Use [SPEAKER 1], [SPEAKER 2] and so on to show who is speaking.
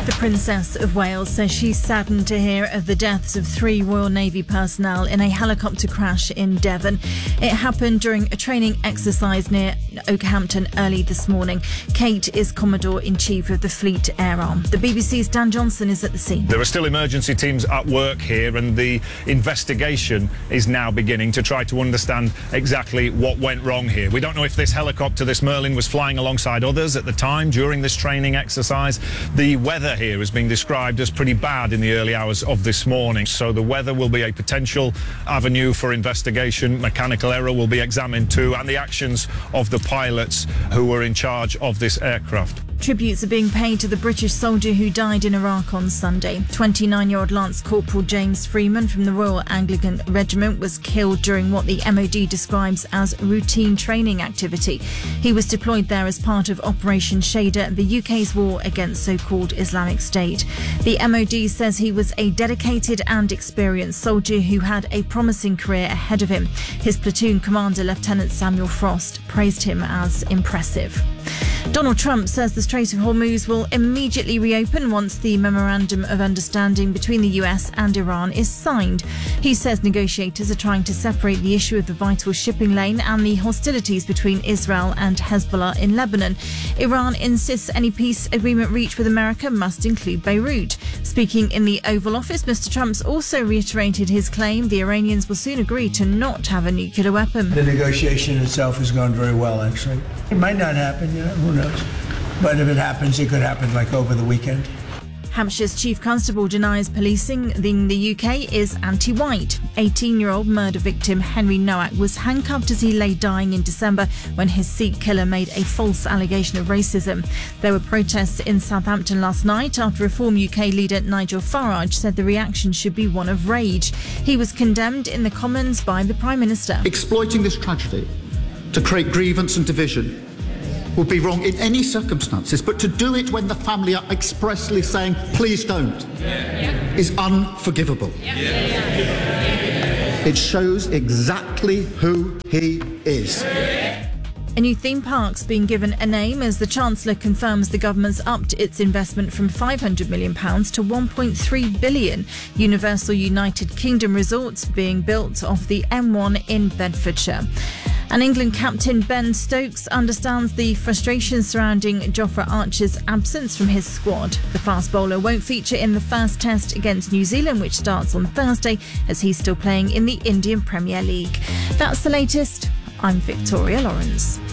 [SPEAKER 1] The Princess of Wales says she's saddened to hear of the deaths of 3 Royal Navy personnel in a helicopter crash in Devon. It happened during a training exercise near Okehampton early this morning. Kate is Commodore-in-Chief of the Fleet Air Arm. The BBC's Dan Johnson is at the scene.
[SPEAKER 2] There are still emergency teams at work here, and the investigation is now beginning to try to understand exactly what went wrong here. We don't know if this helicopter, this Merlin, was flying alongside others at the time during this training exercise. The weather here is being described as pretty bad in the early hours of this morning, so the weather will be a potential avenue for investigation. Mechanical error will be examined too, and the actions of the pilots who were in charge of this aircraft.
[SPEAKER 1] Tributes are being paid to the British soldier who died in Iraq on Sunday. 29-year-old Lance Corporal James Freeman from the Royal Anglican Regiment was killed during what the MOD describes as routine training activity. He was deployed there as part of Operation Shader, the UK's war against so-called Islamic State. The MOD says he was a dedicated and experienced soldier who had a promising career ahead of him. His platoon commander, Lieutenant Samuel Frost, praised him as impressive. Donald Trump says the Strait of Hormuz will immediately reopen once the Memorandum of Understanding between the US and Iran is signed. He says negotiators are trying to separate the issue of the vital shipping lane and the hostilities between Israel and Hezbollah in Lebanon. Iran insists any peace agreement reached with America must include Beirut. Speaking in the Oval Office, Mr. Trump's also reiterated his claim the Iranians will soon agree to not have a nuclear weapon.
[SPEAKER 3] The negotiation itself has gone very well, actually. It might not happen, who knows? But if it happens, it could happen like over the weekend.
[SPEAKER 1] Hampshire's Chief Constable denies policing in the UK is anti-white. 18-year-old murder victim Henry Nowak was handcuffed as he lay dying in December when his Sikh killer made a false allegation of racism. There were protests in Southampton last night after Reform UK leader Nigel Farage said the reaction should be one of rage. He was condemned in the Commons by the Prime Minister.
[SPEAKER 4] Exploiting this tragedy to create grievance and division would be wrong in any circumstances, but to do it when the family are expressly saying, please don't, is unforgivable. It shows exactly who he is.
[SPEAKER 1] A new theme park's being given a name as the Chancellor confirms the government's upped its investment from £500 million to £1.3 billion. Universal United Kingdom Resorts being built off the M1 in Bedfordshire. And England captain Ben Stokes understands the frustration surrounding Jofra Archer's absence from his squad. The fast bowler won't feature in the first test against New Zealand, which starts on Thursday, as he's still playing in the Indian Premier League. That's the latest. I'm Victoria Lawrence.